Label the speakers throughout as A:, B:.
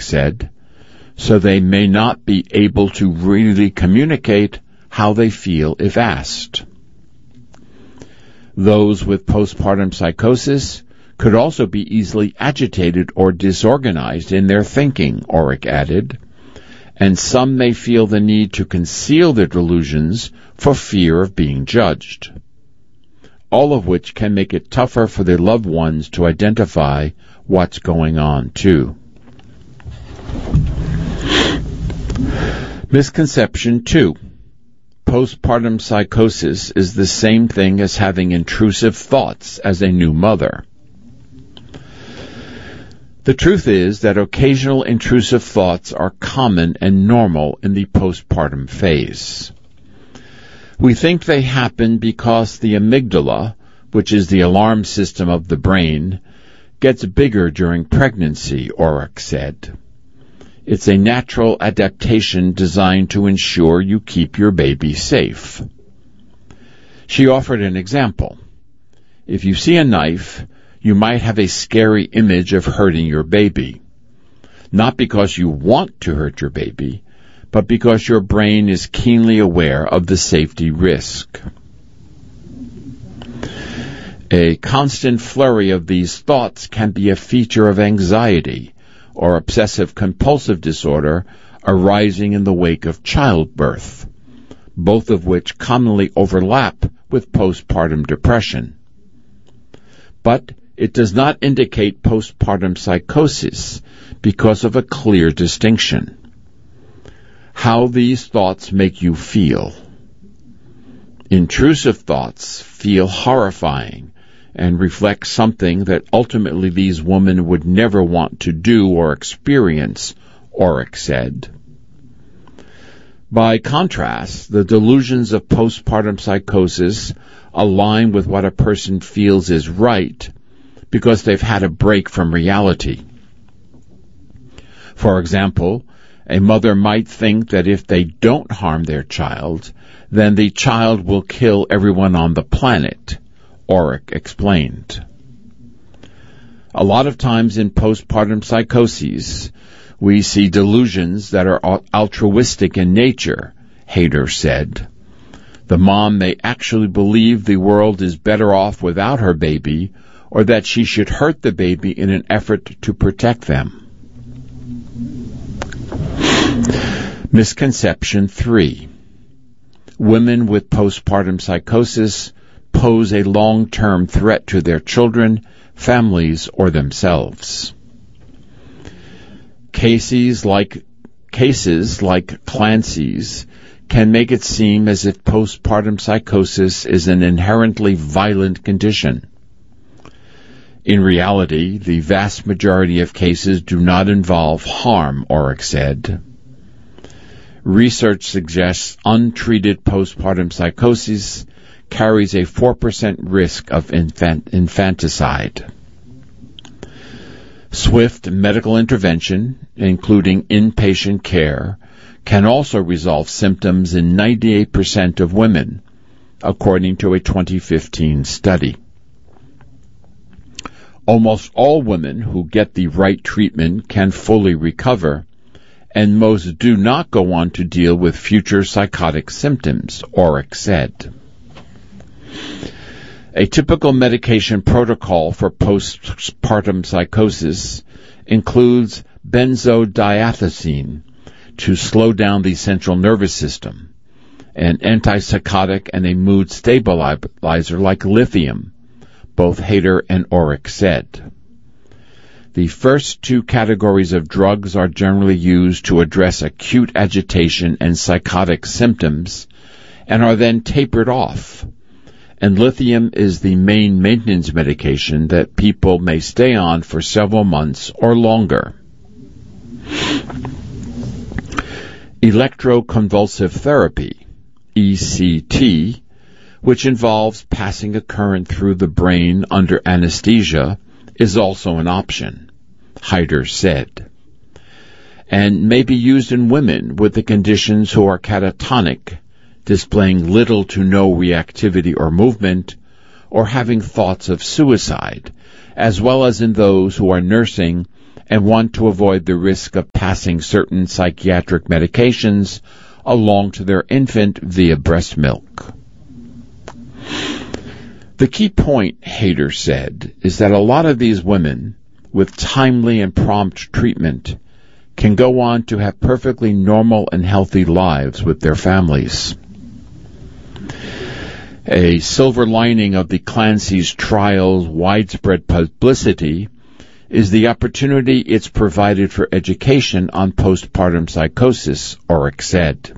A: Oric said, so they may not be able to really communicate how they feel if asked. Those with postpartum psychosis could also be easily agitated or disorganized in their thinking, Oric added, and some may feel the need to conceal their delusions for fear of being judged, all of which can make it tougher for their loved ones to identify what's going on, too. Misconception 2. Postpartum psychosis is the same thing as having intrusive thoughts as a new mother. The truth is that occasional intrusive thoughts are common and normal in the postpartum phase. We think they happen because the amygdala, which is the alarm system of the brain, gets bigger during pregnancy, Oric said. It's a natural adaptation designed to ensure you keep your baby safe. She offered an example. If you see a knife, you might have a scary image of hurting your baby. Not because you want to hurt your baby, but because your brain is keenly aware of the safety risk. A constant flurry of these thoughts can be a feature of anxiety or obsessive-compulsive disorder arising in the wake of childbirth, both of which commonly overlap with postpartum depression. But it does not indicate postpartum psychosis because of a clear distinction. How these thoughts make you feel. Intrusive thoughts feel horrifying and reflect something that ultimately these women would never want to do or experience, Oric said. By contrast, the delusions of postpartum psychosis align with what a person feels is right because they've had a break from reality. For example, a mother might think that if they don't harm their child, then the child will kill everyone on the planet, Oric explained. A lot of times in postpartum psychoses, we see delusions that are altruistic in nature, Hayter said. The mom may actually believe the world is better off without her baby, or that she should hurt the baby in an effort to protect them. Misconception 3. Women with postpartum psychosis pose a long-term threat to their children, families, or themselves. Cases like Clancy's can make it seem as if postpartum psychosis is an inherently violent condition. In reality, the vast majority of cases do not involve harm, Oric said. Research suggests untreated postpartum psychosis carries a 4% risk of infanticide. Swift medical intervention, including inpatient care, can also resolve symptoms in 98% of women, according to a 2015 study. Almost all women who get the right treatment can fully recover, and most do not go on to deal with future psychotic symptoms, Oric said. A typical medication protocol for postpartum psychosis includes benzodiazepine to slow down the central nervous system, an antipsychotic and a mood stabilizer like lithium, both Hayter and Oric said. The first two categories of drugs are generally used to address acute agitation and psychotic symptoms and are then tapered off. And lithium is the main maintenance medication that people may stay on for several months or longer. Electroconvulsive therapy, ECT, which involves passing a current through the brain under anesthesia, is also an option, Hayter said, and may be used in women with the conditions who are catatonic, displaying little to no reactivity or movement, or having thoughts of suicide, as well as in those who are nursing and want to avoid the risk of passing certain psychiatric medications along to their infant via breast milk. The key point, Haider said, is that a lot of these women, with timely and prompt treatment, can go on to have perfectly normal and healthy lives with their families. A silver lining of the Clancy's trial's widespread publicity is the opportunity it's provided for education on postpartum psychosis, Oreck said.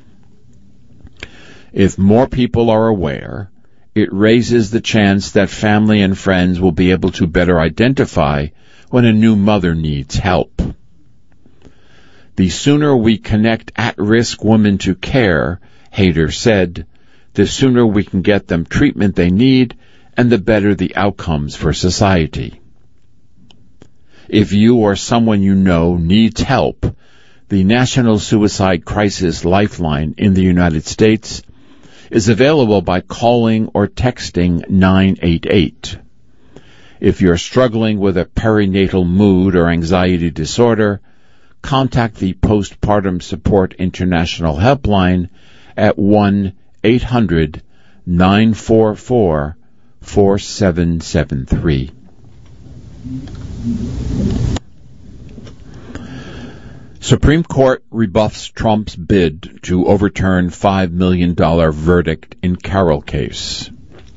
A: If more people are aware, it raises the chance that family and friends will be able to better identify when a new mother needs help. The sooner we connect at-risk women to care, Haider said, the sooner we can get them treatment they need and the better the outcomes for society. If you or someone you know needs help, the National Suicide Crisis Lifeline in the United States is available by calling or texting 988. If you're struggling with a perinatal mood or anxiety disorder, contact the Postpartum Support International Helpline at 1-800-944-4773. Supreme Court rebuffs Trump's bid to overturn $5 million verdict in Carroll case.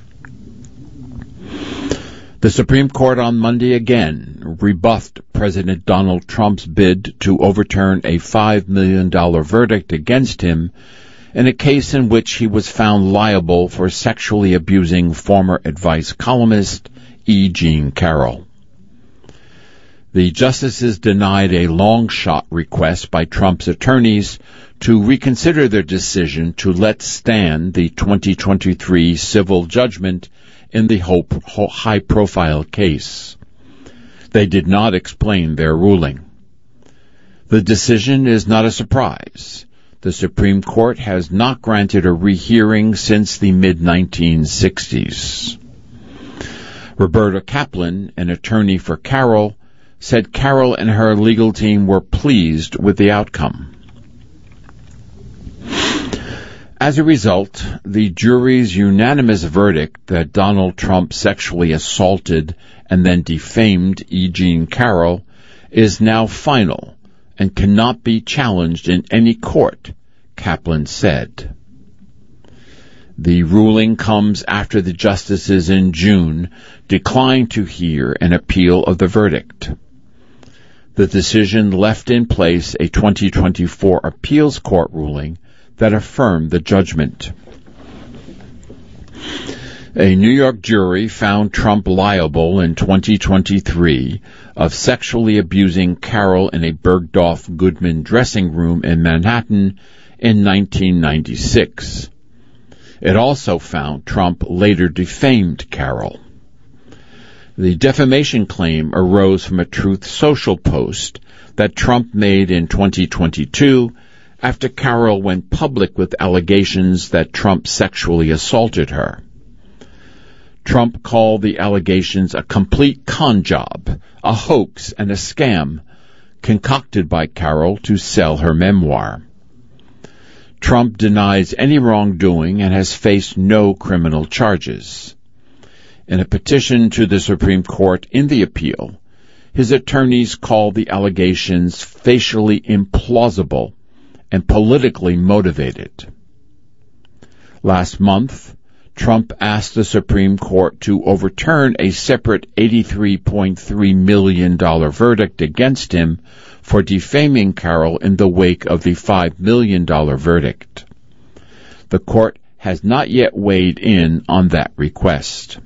A: The Supreme Court on Monday again rebuffed President Donald Trump's bid to overturn a $5 million verdict against him in a case in which he was found liable for sexually abusing former advice columnist E. Jean Carroll. The justices denied a long-shot request by Trump's attorneys to reconsider their decision to let stand the 2023 civil judgment in the high-profile case. They did not explain their ruling. The decision is not a surprise. The Supreme Court has not granted a rehearing since the mid-1960s. Roberta Kaplan, an attorney for Carroll, said Carroll and her legal team were pleased with the outcome. As a result, the jury's unanimous verdict that Donald Trump sexually assaulted and then defamed E. Jean Carroll is now final and cannot be challenged in any court, Kaplan said. The ruling comes after the justices in June declined to hear an appeal of the verdict. The decision left in place a 2024 appeals court ruling that affirmed the judgment. A New York jury found Trump liable in 2023 of sexually abusing Carroll in a Bergdorf Goodman dressing room in Manhattan in 1996. It also found Trump later defamed Carroll. The defamation claim arose from a Truth Social post that Trump made in 2022 after Carroll went public with allegations that Trump sexually assaulted her. Trump called the allegations a complete con job, a hoax and a scam concocted by Carroll to sell her memoir. Trump denies any wrongdoing and has faced no criminal charges. In a petition to the Supreme Court in the appeal, his attorneys called the allegations facially implausible and politically motivated. Last month, Trump asked the Supreme Court to overturn a separate $83.3 million verdict against him for defaming Carroll in the wake of the $5 million verdict. The court has not yet weighed in on that request.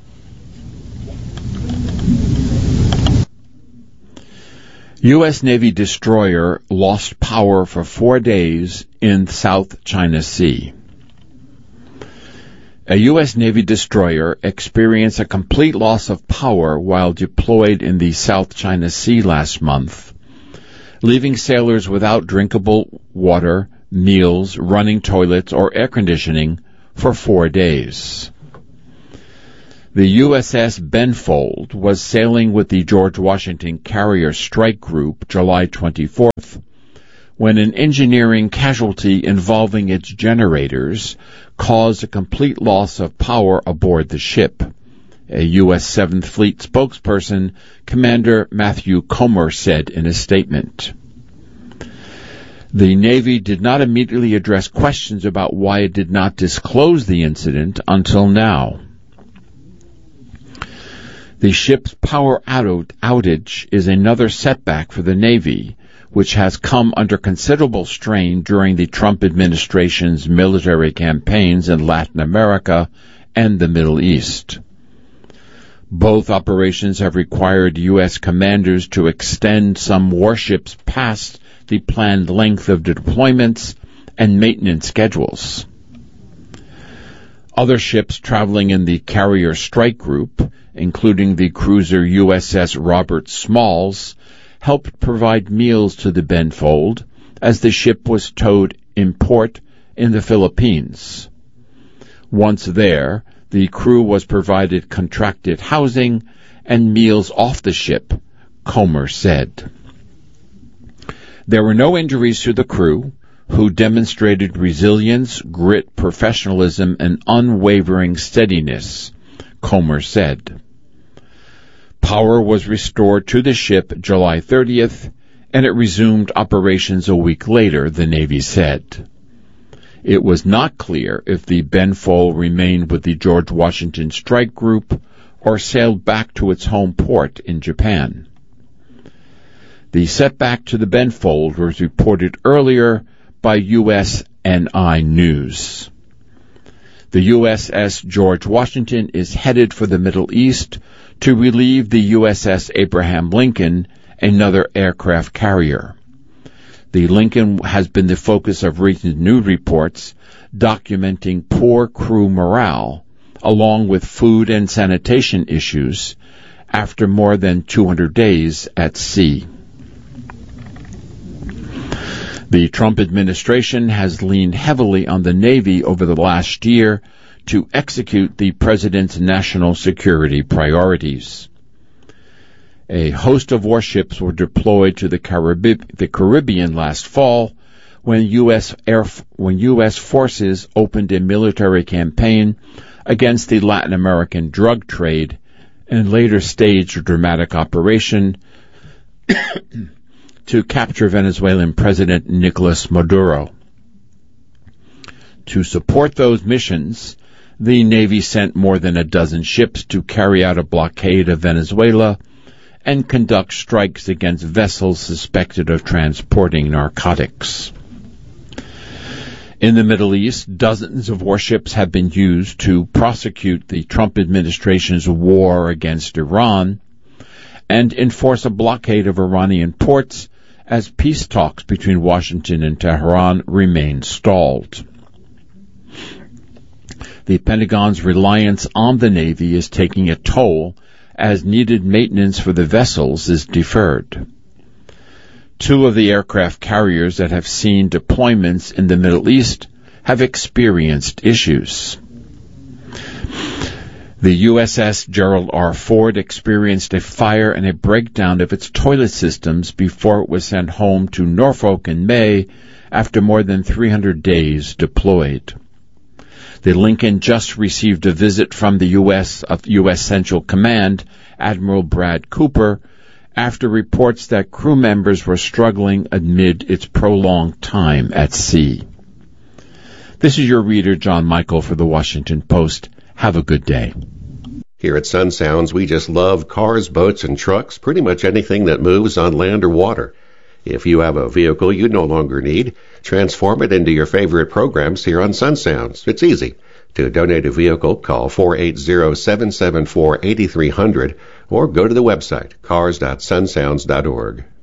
A: U.S. Navy destroyer lost power for 4 days in South China Sea. A U.S. Navy destroyer experienced a complete loss of power while deployed in the South China Sea last month, leaving sailors without drinkable water, meals, running toilets, or air conditioning for 4 days. The USS Benfold was sailing with the George Washington Carrier Strike Group July 24th when an engineering casualty involving its generators caused a complete loss of power aboard the ship. A U.S. 7th Fleet spokesperson, Commander Matthew Comer, said in a statement. The Navy did not immediately address questions about why it did not disclose the incident until now. The ship's power outage is another setback for the Navy, which has come under considerable strain during the Trump administration's military campaigns in Latin America and the Middle East. Both operations have required U.S. commanders to extend some warships past the planned length of deployments and maintenance schedules. Other ships traveling in the Carrier Strike Group, including the cruiser USS Robert Smalls, helped provide meals to the Benfold as the ship was towed in port in the Philippines. Once there, the crew was provided contracted housing and meals off the ship, Comer said. There were no injuries to the crew, who demonstrated resilience, grit, professionalism, and unwavering steadiness, Comer said. Power was restored to the ship July 30th, and it resumed operations a week later, the Navy said. It was not clear if the Benfold remained with the George Washington Strike Group or sailed back to its home port in Japan. The setback to the Benfold was reported earlier by USNI News. The USS George Washington is headed for the Middle East to relieve the USS Abraham Lincoln, another aircraft carrier. The Lincoln has been the focus of recent news reports documenting poor crew morale, along with food and sanitation issues, after more than 200 days at sea. The Trump administration has leaned heavily on the Navy over the last year to execute the president's national security priorities. A host of warships were deployed to the Caribbean last fall when U.S. forces opened a military campaign against the Latin American drug trade and later staged a dramatic operation to capture Venezuelan President Nicolas Maduro. To support those missions, the Navy sent more than a dozen ships to carry out a blockade of Venezuela and conduct strikes against vessels suspected of transporting narcotics. In the Middle East, dozens of warships have been used to prosecute the Trump administration's war against Iran and enforce a blockade of Iranian ports as peace talks between Washington and Tehran remain stalled. The Pentagon's reliance on the Navy is taking a toll as needed maintenance for the vessels is deferred. Two of the aircraft carriers that have seen deployments in the Middle East have experienced issues. The USS Gerald R. Ford experienced a fire and a breakdown of its toilet systems before it was sent home to Norfolk in May after more than 300 days deployed. The Lincoln just received a visit from the U.S. Central Command, Admiral Brad Cooper, after reports that crew members were struggling amid its prolonged time at sea. This is your reader, John Michael, for the Washington Post. Have a good day.
B: Here at Sun Sounds, we just love cars, boats, and trucks, pretty much anything that moves on land or water. If you have a vehicle you no longer need, transform it into your favorite programs here on Sun Sounds. It's easy. To donate a vehicle, call 480-774-8300 or go to the website cars.sunsounds.org.